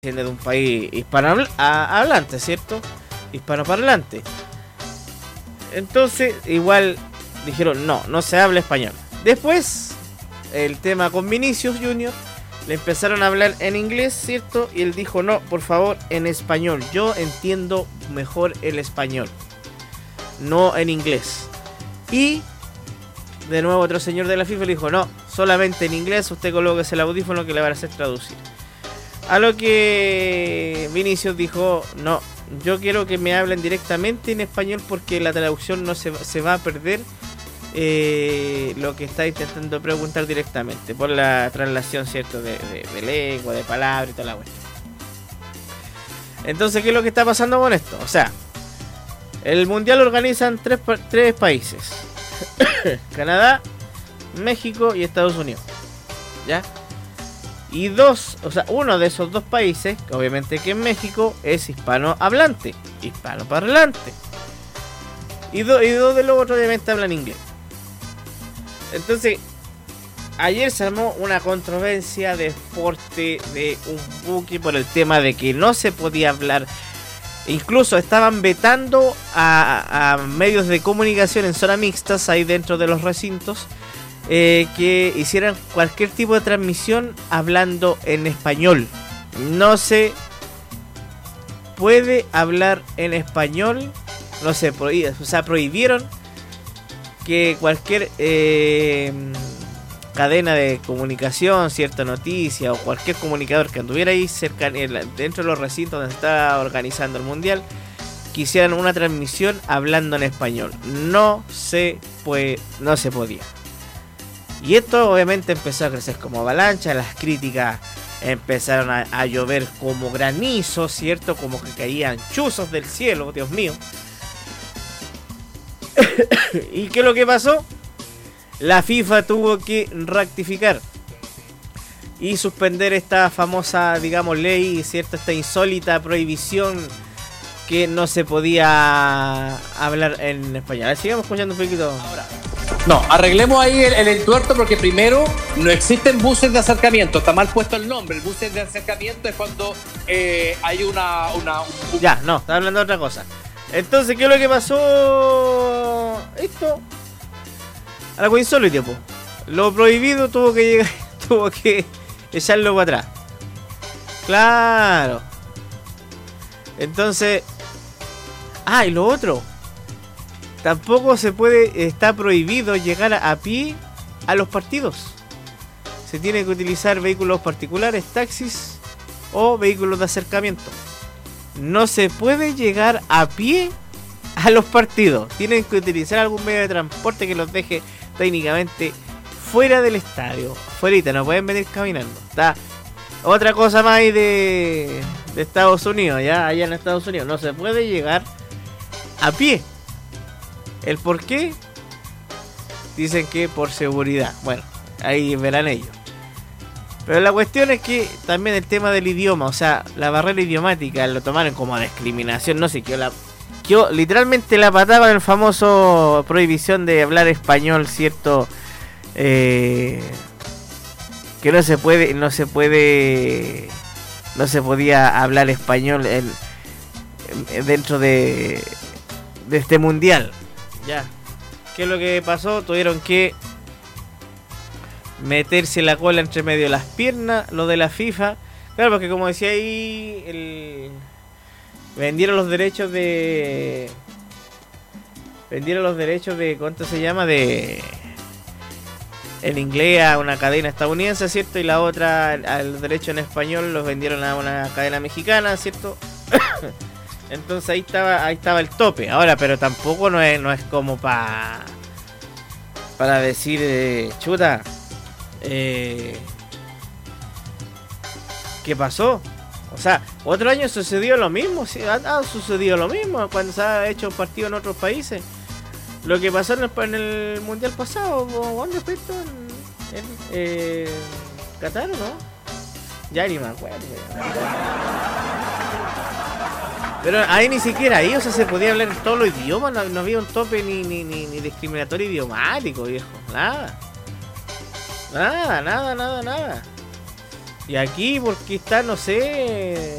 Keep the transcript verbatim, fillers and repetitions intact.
de un país hispanohablante, ¿cierto? Hispanoparlante. Entonces, igual dijeron, no, no se habla español. Después, el tema con Vinicius Junior, le empezaron a hablar en inglés, ¿cierto? Y él dijo, no, por favor, en español. Yo entiendo mejor el español, no en inglés. Y, de nuevo, otro señor de la FIFA le dijo, no, solamente en inglés, usted colóquese el audífono que le van a hacer traducir. A lo que Vinicius dijo, no, yo quiero que me hablen directamente en español porque la traducción no se, se va a perder eh, lo que está intentando preguntar directamente por la traslación, ¿cierto? De, de, de lengua, de palabras y toda la cuestión. Entonces, ¿qué es lo que está pasando con esto? O sea, el mundial lo organizan tres, tres países. Canadá, México y Estados Unidos. ¿Ya? Y dos, o sea, uno de esos dos países, que obviamente que en México es hispanohablante, hispanoparlante. Y, do, y dos de los otros obviamente hablan inglés. Entonces, ayer se armó una controversia de deporte de un buque por el tema de que no se podía hablar. Incluso estaban vetando a, a medios de comunicación en zona mixtas ahí dentro de los recintos. Eh, que hicieran cualquier tipo de transmisión hablando en español. No se puede hablar en español. No se prohíbe, o sea, prohibieron que cualquier eh, cadena de comunicación, cierta noticia o cualquier comunicador que anduviera ahí cerca, dentro de los recintos donde se está organizando el mundial, que hicieran una transmisión hablando en español. No se puede, no se podía. Y esto obviamente empezó a crecer como avalancha, las críticas empezaron a, a llover como granizo, ¿cierto? Como que caían chuzos del cielo, Dios mío. ¿Y qué es lo que pasó? La FIFA tuvo que rectificar y suspender esta famosa, digamos, ley, ¿cierto? Esta insólita prohibición que no se podía hablar en español. A ver, sigamos escuchando un poquito. Ahora. No, arreglemos ahí el, el entuerto porque primero no existen buses de acercamiento, está mal puesto el nombre. El bus de acercamiento es cuando eh, hay una, una un... Ya, no, está hablando de otra cosa. Entonces, ¿qué es lo que pasó? Esto algo insólito, po. Lo prohibido tuvo que llegar, tuvo que echarlo para atrás. Claro. Entonces, ah, y lo otro, tampoco se puede, está prohibido llegar a, a pie a los partidos. Se tiene que utilizar vehículos particulares, taxis o vehículos de acercamiento. No se puede llegar a pie a los partidos. Tienen que utilizar algún medio de transporte que los deje técnicamente fuera del estadio. Fuerita, no pueden venir caminando. Está otra cosa más ahí de, de Estados Unidos, ya allá en Estados Unidos. No se puede llegar a pie. ¿El por qué? Dicen que por seguridad. Bueno, ahí verán ellos. Pero la cuestión es que también el tema del idioma, o sea, la barrera idiomática lo tomaron como discriminación, no sé, que la yo literalmente la pataba en el famoso prohibición de hablar español, cierto, eh, que no se puede, no se puede, no se podía hablar español en, en, dentro de, de este mundial. Ya, ¿qué es lo que pasó? Tuvieron que meterse la cola entre medio de las piernas, lo de la FIFA. Claro, porque como decía ahí, el... vendieron los derechos de... Vendieron los derechos de... ¿Cuánto se llama? De... En inglés a una cadena estadounidense, ¿cierto? Y la otra, al derecho en español, los vendieron a una cadena mexicana, ¿cierto? Entonces ahí estaba ahí estaba el tope. Ahora, pero tampoco no es, no es como para... Para decir, eh, chuta... Eh, ¿qué pasó? O sea, otro año sucedió lo mismo, sí, ha, ha sucedido lo mismo cuando se ha hecho partido en otros países. Lo que pasó en el, en el mundial pasado, ¿dónde fue esto? En, en eh, Qatar, ¿no? Ya ni me acuerdo. Pero ahí ni siquiera ahí, o sea, se podía hablar en todos los idiomas, no, no había un tope ni, ni, ni, ni discriminatorio idiomático, viejo, nada. Nada, nada, nada, nada. Y aquí porque está, no sé,